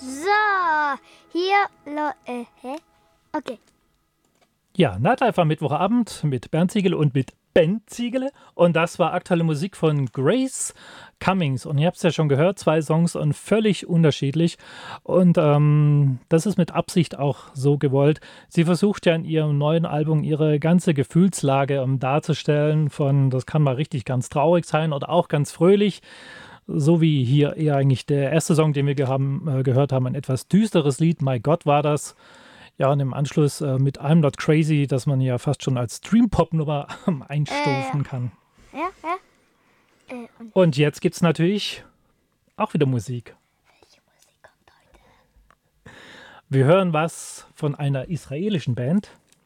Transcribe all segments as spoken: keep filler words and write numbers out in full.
So, hier, lo, äh, hä? Okay. Ja, Nightlife am Mittwochabend mit Bernd Ziegele und mit Ben Ziegele. Und das war aktuelle Musik von Grace Cummings. Und ihr habt es ja schon gehört, zwei Songs und völlig unterschiedlich. Und ähm, das ist mit Absicht auch so gewollt. Sie versucht ja in ihrem neuen Album ihre ganze Gefühlslage um, darzustellen. Von, das kann mal richtig ganz traurig sein oder auch ganz fröhlich. So wie hier eher eigentlich der erste Song, den wir ge haben, äh, gehört haben, ein etwas düsteres Lied. My God war das. Ja, und im Anschluss äh, mit I'm Not Crazy, das man ja fast schon als Dream-Pop-Nummer einstufen Äh, kann. Ja, ja. Äh, und Und jetzt gibt es natürlich auch wieder Musik. welche Musik kommt heute? Wir hören was von einer israelischen Band.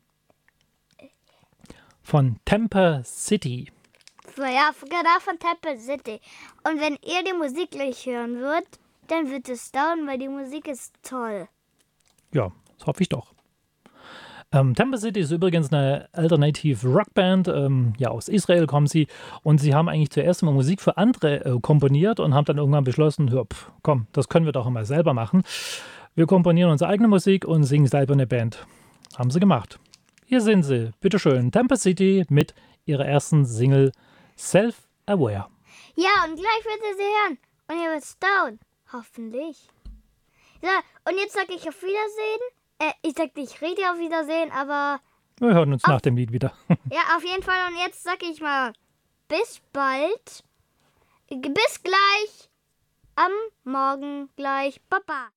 Von Temper City. So, ja, genau, von Temple City. Und wenn ihr die Musik gleich hören würdet, dann wird es dauern, weil die Musik ist toll. Ja, das hoffe ich doch. Ähm, Temper City ist übrigens eine Alternative Rockband. Ähm, ja, aus Israel kommen sie. Und sie haben eigentlich zuerst mal Musik für andere äh, komponiert und haben dann irgendwann beschlossen, ja, pf, komm, das können wir doch mal selber machen. Wir komponieren unsere eigene Musik und singen selber eine Band. Haben sie gemacht. Hier sind sie, bitteschön, Temper City mit ihrer ersten Single Self-Aware. Ja, und gleich wird ihr sie hören. Und ihr werdet staunen. Hoffentlich. So, und jetzt sage ich auf Wiedersehen. Äh, ich sag nicht richtig auf Wiedersehen, aber Wir hören uns auf, nach dem Lied wieder. ja, auf jeden Fall. Und jetzt sag ich mal, bis bald. Bis gleich. Am Morgen gleich. Baba.